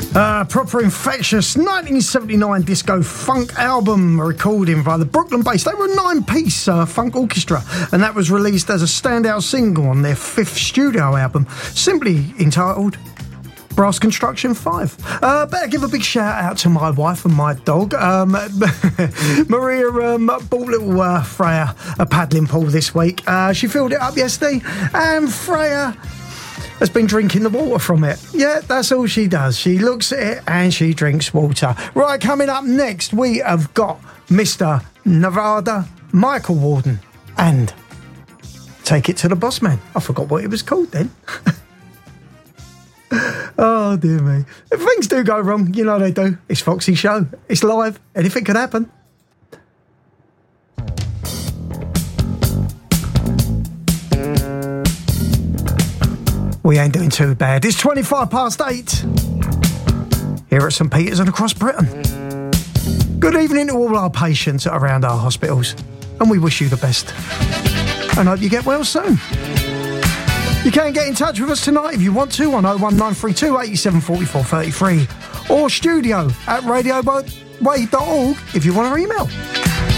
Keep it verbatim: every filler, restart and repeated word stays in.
Uh, proper infectious nineteen seventy-nine disco funk album recording by the Brooklyn-based, they were a nine-piece uh, funk orchestra, and that was released as a standout single on their fifth studio album, simply entitled Brass Construction five. Uh, better give a big shout out to my wife and my dog. Um, Maria um, bought little uh, Freya a paddling pool this week. Uh, she filled it up yesterday, and Freya has been drinking the water from it. Yeah, that's all she does. She looks at it and she drinks water. Right, coming up next, we have got Mister Nevada Michael Walden and Take It to the Boss Man. I forgot what it was called then. Oh, dear me. If things do go wrong, you know they do. It's Foxy Show. It's live. Anything could happen. We ain't doing too bad. It's twenty-five past eight here at St Peter's and across Britain. Good evening to all our patients around our hospitals, and we wish you the best and hope you get well soon. You can get in touch with us tonight if you want to on oh one nine three two, eight seven four four three three or studio at radio wave dot org if you want to email.